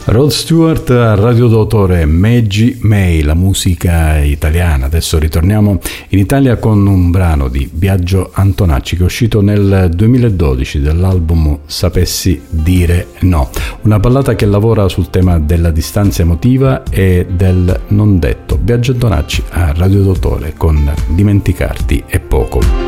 Rod Stewart a Radio d'autore, Maggie May, la musica italiana. Adesso ritorniamo in Italia con un brano di Biagio Antonacci che è uscito nel 2012 dall'album Sapessi dire no, una ballata che lavora sul tema della distanza emotiva e del non detto. Biagio Antonacci a Radio d'autore con Dimenticarti è poco.